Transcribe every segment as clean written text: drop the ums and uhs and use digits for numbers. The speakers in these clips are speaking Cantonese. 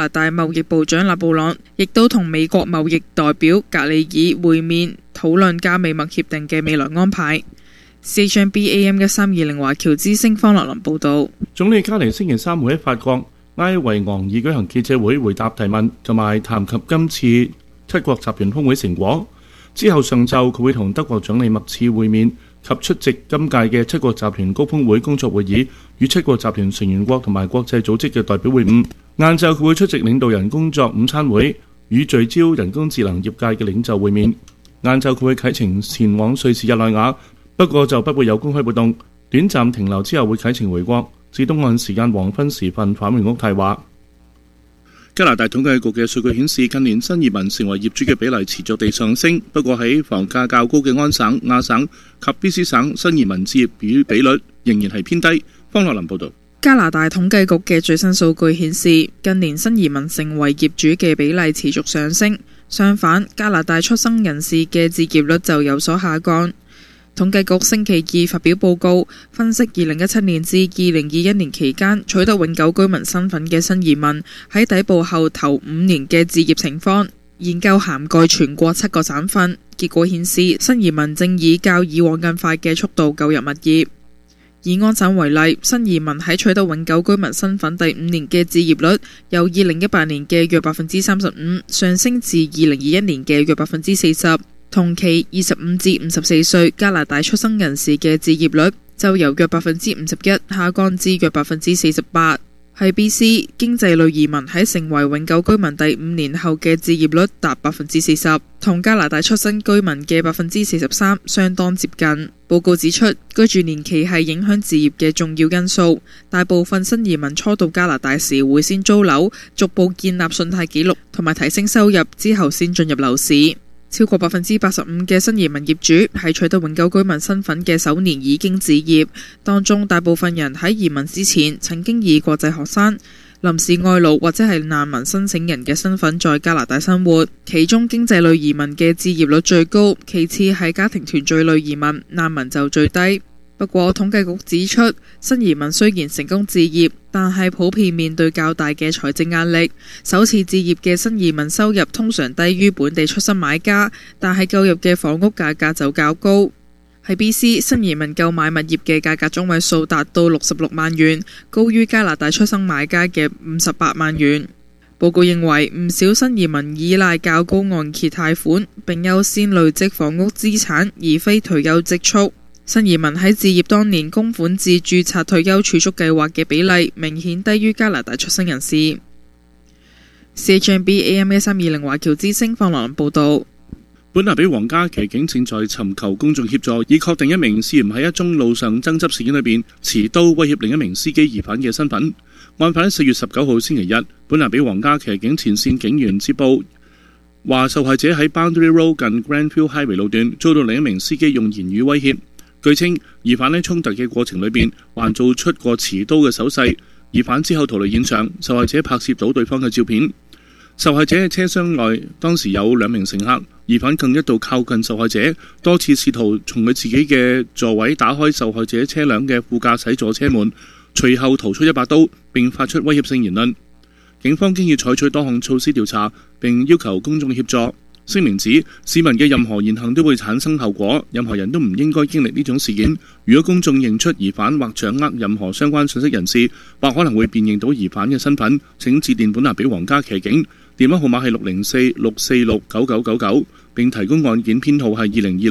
拿大貿易部長勒布朗亦都同美國貿易代表格里爾會面，討論加美貿協定嘅未來安排。CHMB-AM1320華僑之聲方樂林報導。 總理加尼星期三會喺法國埃維昂爾舉行記者會，回答提問同埋談及今次七國集團峰會成果。之後上晝佢會同德國總理默茨會面及出席今屆嘅七國集團高峰會工作會議，與七國集團成員國同埋國際組織嘅代表會晤。晏晝佢會出席領導人工作午餐會，與聚焦人工智能業界嘅領袖會面。晏晝佢會啟程前往瑞士日內瓦，不過就不會有公開活動，短暫停留之後會啟程回國，至東岸時間黃昏時分返回屋泰華。加拿大統計局嘅數據顯示，近年新移民成為業主嘅比例持續地上升，不過喺房價較高嘅安省、亞省及 BC 省，新移民置業比率仍然係偏低。方樂林報導。 加拿大統計局嘅最新數據顯示，近年新移民成為業主嘅比例持續上升，相反，加拿大出生人士嘅置業率就有所下降。統計局星期二發表報告，分析2017年至2021年期間取得永久居民身份嘅新移民喺抵埗後頭5年嘅置業情況。研究涵蓋全國7個省份，結果顯示新移民正以較以往更快嘅速度購入物業。以安省為例，新移民喺取得永久居民身份第5年嘅置業率由2018年嘅約35%上升至2021年嘅約40%。同期25至54歲加拿大出生人士嘅置業率就由約51%下降至約48%。喺 BC， 經濟類移民喺成為永久居民第5年後嘅置業率達40%，同加拿大出生居民嘅43%相當接近。報告指出，居住年期係影響置業嘅重要因素。大部分新移民初到加拿大時會先租樓，逐步建立信貸記錄同埋提升收入，之後先進入樓市。超過85%嘅新移民業主喺取得永久居民身份嘅首年已經置業，當中大部分人喺移民之前曾經以國際學生、臨時外勞或者係難民申請人嘅身份在加拿大生活。其中經濟類移民嘅置業率最高，其次係家庭團聚類移民，難民就最低。不過統計局指出，新移民雖然成功置業，但係普遍面對較大嘅財政壓力。首次置業嘅新移民收入通常低於本地出生買家，但係購入嘅房屋價格就較高。喺 BC， 新移民購買物業嘅價格中位數達到66萬元，高於加拿大出生買家嘅58萬元。報告認為，唔少新移民依賴較高按揭貸款，並優先累積房屋資產，而非退休積蓄。新移民喺置業當年供款至註冊退休儲蓄計劃嘅比例明顯低於加拿大出生人士。CHMB-AM1320華僑之聲方樂林報導。 本拿比皇家騎警正在尋求公眾協助，以確定一名涉嫌喺一宗路上爭執事件裏邊持刀威脅另一名司機疑犯嘅身份。案發喺4月19號星期日，本拿比皇家騎警前線警員接報，話受害者喺 Boundary Road 近 Grandview Highway 路段遭到另一名司機用言語威脅。據稱，疑犯喺衝突嘅過程裏邊還做出過持刀嘅手勢。疑犯之後逃離現場，受害者拍攝到對方嘅照片。受害者嘅車廂內當時有2名乘客，疑犯更一度靠近受害者，多次試圖從佢自己嘅座位打開受害者車輛嘅副駕駛座車門，隨後掏出一把刀並發出威脅性言論。警方經已採取多項措施調查，並要求公眾協助。聲明指，市民嘅任何言行都會產生後果，任何人都唔應該經歷呢種事件。如果公眾認出疑犯或掌握任何相關信息人士，或可能會辨認到疑犯嘅身份，請致電本拿比皇家騎警，電話號碼係604-646-9999，並提供案件編號係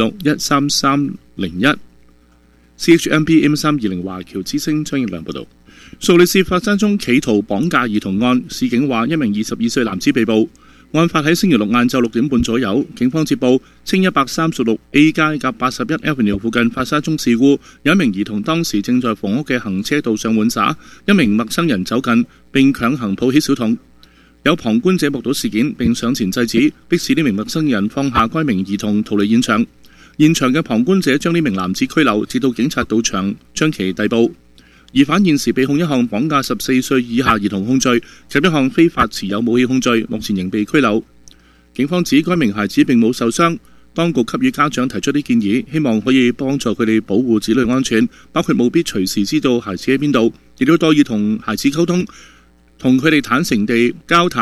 2026-13301。CHMB-AM1320華僑之聲張奕良報導。蘇黎世發生宗企圖綁架兒童案，市警話一名22歲男子被捕。案發喺星期六晏晝6點半左右，警方接報稱136A 街及81 Avenue 附近發生一宗事故，有一名兒童當時正在房屋嘅行車道上玩耍，一名陌生人走近並強行抱起小童。有旁觀者目睹事件並上前制止，迫使呢名陌生人放下該名兒童逃離現場。現場嘅旁觀者將呢名男子拘留，直到警察到場將其逮捕。疑犯現時被控一項綁架14歲以下兒童控罪及一項非法持有武器控罪，目前仍被拘留。警方指該名孩子並冇受傷，當局給予家長提出啲建議，希望可以幫助佢哋保護子女安全，包括務必隨時知道孩子喺邊度，亦都多以同孩子溝通，同佢哋坦誠地交談。